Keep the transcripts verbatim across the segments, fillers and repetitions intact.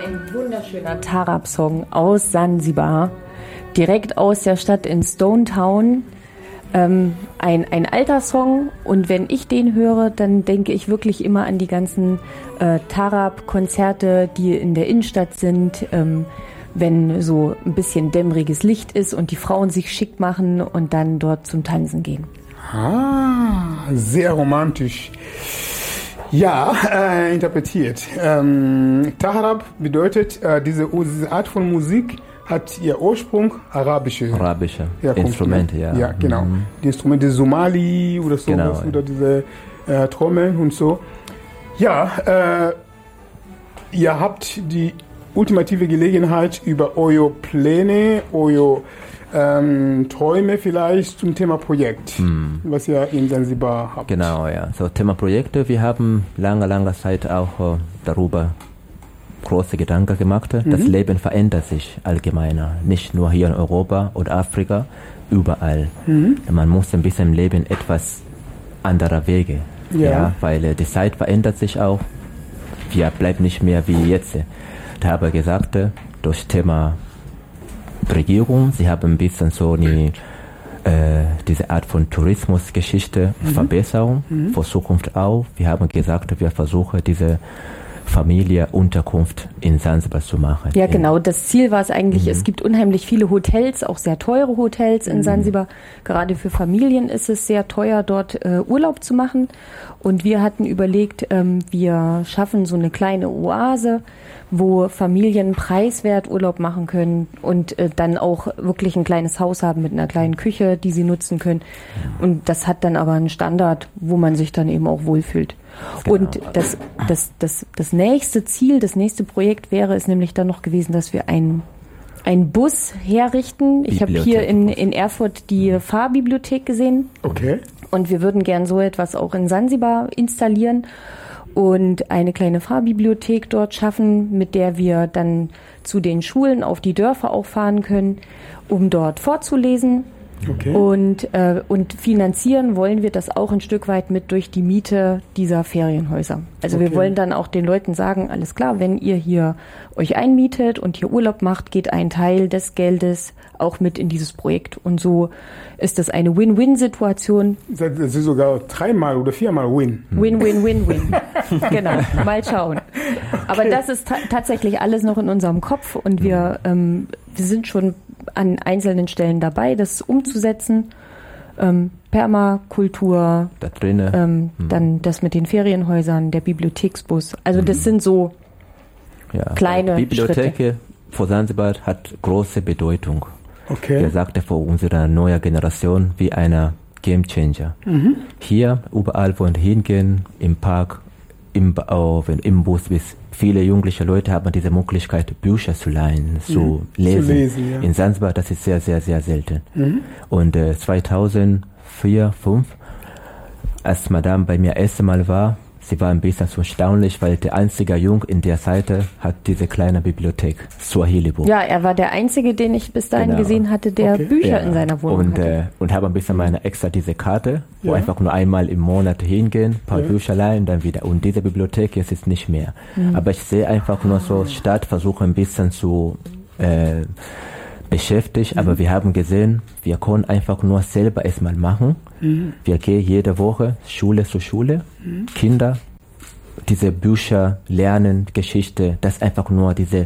ein wunderschöner Tarab-Song aus Sansibar, direkt aus der Stadt in Stone Town. Ähm, ein, ein alter Song, und wenn ich den höre, dann denke ich wirklich immer an die ganzen äh, Tarab-Konzerte, die in der Innenstadt sind, ähm, wenn so ein bisschen dämmeriges Licht ist und die Frauen sich schick machen und dann dort zum Tanzen gehen. Ah, sehr romantisch. Ja, äh, interpretiert. Ähm, Tarab bedeutet, äh, diese, diese Art von Musik hat ihr Ursprung arabische, arabische Instrumente, ja. Ja, genau. Mhm. Die Instrumente Somali oder sowas, genau, ja. Oder diese äh, Trommeln und so. Ja, äh, ihr habt die ultimative Gelegenheit, über eure Pläne, eure ähm, Träume vielleicht zum Thema Projekt, hm. was ihr in Sansibar habt. Genau, ja. So, Thema Projekte, wir haben lange, lange Zeit auch uh, darüber große Gedanken gemacht. Mhm. Das Leben verändert sich allgemeiner, nicht nur hier in Europa oder Afrika, überall. Mhm. Man muss ein bisschen im Leben etwas anderer Wege, ja. Ja, weil äh, die Zeit verändert sich auch. Wir bleiben nicht mehr wie jetzt. Da habe ich gesagt, durch Thema Regierung, sie haben ein bisschen so eine, äh, diese Art von Tourismusgeschichte, mhm. Verbesserung, mhm. für Zukunft auch. Wir haben gesagt, wir versuchen diese Familie Unterkunft in Sansibar zu machen. Ja, genau. Das Ziel war es eigentlich, mhm. es gibt unheimlich viele Hotels, auch sehr teure Hotels in mhm. Sansibar. Gerade für Familien ist es sehr teuer, dort äh, Urlaub zu machen. Und wir hatten überlegt, ähm, wir schaffen so eine kleine Oase, wo Familien preiswert Urlaub machen können und äh, dann auch wirklich ein kleines Haus haben mit einer kleinen Küche, die sie nutzen können. Und das hat dann aber einen Standard, wo man sich dann eben auch wohlfühlt. Genau. Und das, das, das, das nächste Ziel, das nächste Projekt wäre es nämlich dann noch gewesen, dass wir einen, einen Bus herrichten. Ich habe hier in, in Erfurt die Fahrbibliothek gesehen. Okay. Und wir würden gern so etwas auch in Sansibar installieren und eine kleine Fahrbibliothek dort schaffen, mit der wir dann zu den Schulen auf die Dörfer auch fahren können, um dort vorzulesen. Okay. Und, äh, und finanzieren wollen wir das auch ein Stück weit mit durch die Miete dieser Ferienhäuser. Also okay. Wir wollen dann auch den Leuten sagen, alles klar, wenn ihr hier euch einmietet und hier Urlaub macht, geht ein Teil des Geldes auch mit in dieses Projekt. Und so ist das eine Win-Win-Situation. Das ist sogar dreimal oder viermal Win. Win-Win-Win-Win. Genau, mal schauen. Okay. Aber das ist ta- tatsächlich alles noch in unserem Kopf und wir, ähm, wir sind schon an einzelnen Stellen dabei, das umzusetzen. Ähm, Permakultur, da drinnen. Ähm, mhm. Dann das mit den Ferienhäusern, der Bibliotheksbus. Also das mhm. sind so ja, kleine die Bibliothek Schritte. Für Sansibar hat große Bedeutung. Okay. Wir sagten für unsere neue Generation wie eine Game Changer. Mhm. Hier, überall, wo wir hingehen, im Park, im, oh, im Bus, bis viele jugendliche Leute haben diese Möglichkeit, Bücher zu leihen, zu mhm. lesen. Zu lesen ja. In Sansibar, das ist sehr, sehr, sehr selten. Mhm. Und äh, zweitausendvier, zweitausendfünf, als Madame bei mir das erste Mal war, sie war ein bisschen so erstaunlich, weil der einzige Jung in der Seite hat diese kleine Bibliothek, Swahili-Buch. Ja, er war der einzige, den ich bis dahin genau. gesehen hatte, der okay. Bücher ja. in seiner Wohnung und, hatte. Äh, und habe ein bisschen meine extra diese Karte, wo ja. einfach nur einmal im Monat hingehen, ein paar ja. Bücher leihen, dann wieder. Und diese Bibliothek ist es nicht mehr. Mhm. Aber ich sehe einfach nur so, Stadt versuche ein bisschen zu äh, beschäftigt, mhm. aber wir haben gesehen, wir können einfach nur selber erstmal machen. Mhm. Wir gehen jede Woche Schule zu Schule, mhm. Kinder, diese Bücher lernen, Geschichte, das einfach nur diese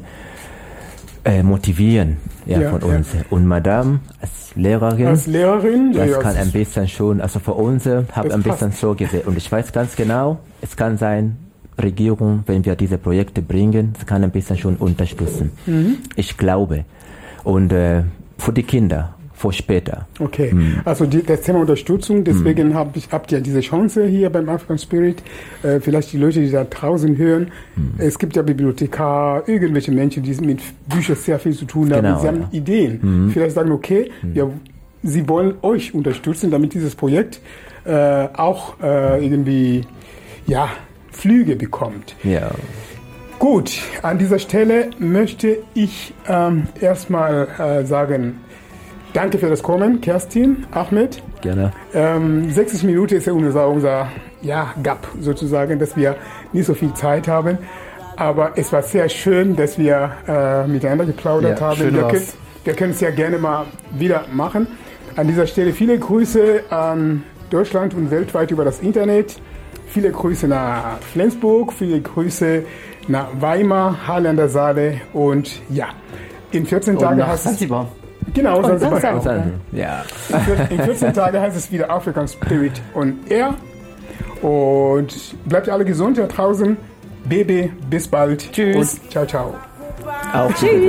äh, motivieren ja, ja, von uns. Ja. Und Madame als Lehrerin, als Lehrerin das ja, kann ein bisschen schon, also für uns habe ein bisschen so gesehen. Und ich weiß ganz genau, es kann sein, Regierung, wenn wir diese Projekte bringen, es kann ein bisschen schon unterstützen. Mhm. Ich glaube. Und äh, für die Kinder, für später. Okay, mm. also die, das Thema Unterstützung, deswegen mm. hab ich, habt ihr diese Chance hier beim African Spirit, äh, vielleicht die Leute, die da draußen hören, mm. es gibt ja Bibliothekar, irgendwelche Menschen, die mit Büchern sehr viel zu tun haben, genau, sie haben ja. Ideen, mm. vielleicht sagen, okay, mm. ja, sie wollen euch unterstützen, damit dieses Projekt äh, auch äh, irgendwie, ja, Flüge bekommt. Ja. Gut, an dieser Stelle möchte ich ähm, erstmal äh, sagen, danke für das Kommen, Kerstin, Ahmed. Gerne. Ähm, sechzig Minuten ist ja unser, unser ja, Gap sozusagen, dass wir nicht so viel Zeit haben. Aber es war sehr schön, dass wir äh, miteinander geplaudert Ja, haben. schön Wir war's. können, wir können es ja gerne mal wieder machen. An dieser Stelle viele Grüße an Deutschland und weltweit über das Internet. Viele Grüße nach Flensburg, viele Grüße nach Weimar, Halle an der Saale und ja, in vierzehn Und Tagen nach heißt es... Zanzibar. Genau, Und Zanzibar. Zanzibar. Ja. In vier- In vierzehn Tagen heißt es wieder African Spirit on Air. Und bleibt ihr alle gesund da draußen. Baby, bis bald. Tschüss. Und ciao, ciao. Auch Tschüss.